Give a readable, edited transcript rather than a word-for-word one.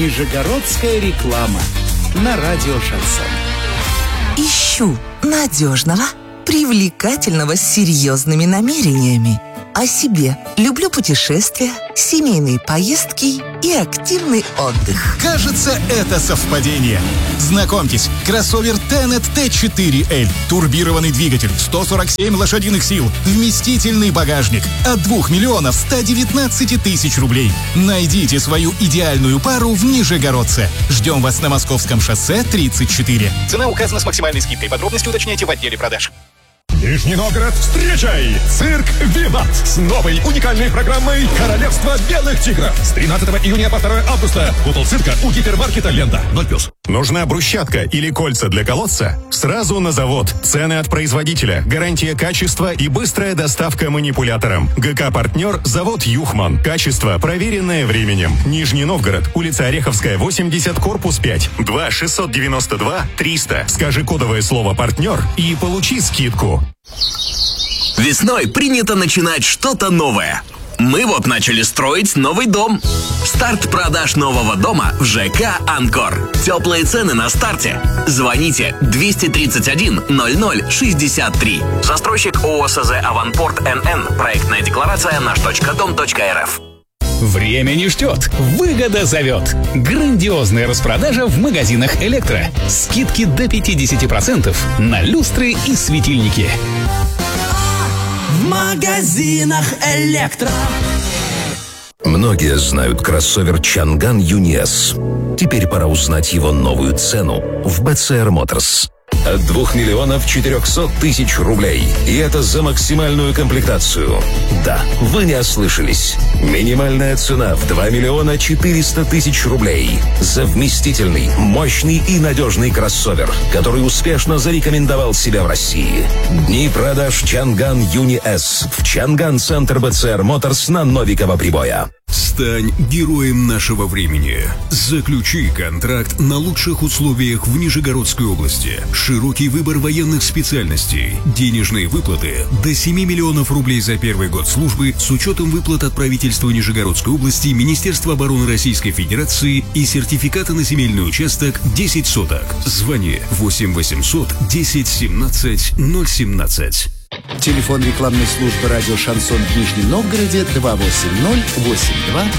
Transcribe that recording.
Нижегородская реклама на радио «Шансон». Ищу надежного, привлекательного с серьезными намерениями. О себе. Люблю путешествия, семейные поездки и активный отдых. Кажется, это совпадение. Знакомьтесь, кроссовер Tenet T4L. Турбированный двигатель, 147 лошадиных сил, вместительный багажник. От 2 миллионов 119 тысяч рублей. Найдите свою идеальную пару в Нижегородце. Ждем вас на Московском шоссе 34. Цена указана с максимальной скидкой. Подробности уточняйте в отделе продаж. Нижний Новгород, встречай! Цирк «Виват» с новой уникальной программой «Королевство белых тигров». С 13 июня по 2 августа в полцирка у гипермаркета «Лента». 0+. Нужна брусчатка или кольца для колодца? Сразу на завод. Цены от производителя, гарантия качества и быстрая доставка манипулятором. ГК-партнер завод «Юхман». Качество, проверенное временем. Нижний Новгород, улица Ореховская, 80, корпус 5. 2-692-300. Скажи кодовое слово «партнер» и получи скидку. Весной принято начинать что-то новое. Мы вот начали строить новый дом. Старт продаж нового дома в ЖК «Анкор». Теплые цены на старте. Звоните 231 00 63. Застройщик ООСЗ «Аванпорт НН». Проектная декларация наш.дом.рф. Время не ждет. Выгода зовет. Грандиозная распродажа в магазинах «Электро». Скидки до 50% на люстры и светильники. В магазинах «Электро». Многие знают кроссовер Чанган Юни-С. Теперь пора узнать его новую цену в БЦР Моторс. От 2 миллионов 400 тысяч рублей. И это за максимальную комплектацию. Да, вы не ослышались. Минимальная цена в 2 миллиона 400 тысяч рублей. За вместительный, мощный и надежный кроссовер, который успешно зарекомендовал себя в России. Дни продаж Чанган Юни-С в Чанган-центр БЦР Моторс на Новикова Прибоя. Стань героем нашего времени. Заключи контракт на лучших условиях в Нижегородской области. Широкий выбор военных специальностей. Денежные выплаты до 7 миллионов рублей за первый год службы с учетом выплат от правительства Нижегородской области, Министерства обороны Российской Федерации и сертификата на земельный участок 10 соток. Звони 8 800 10 17 017. Телефон рекламной службы радио «Шансон» в Нижнем Новгороде 280-82-82.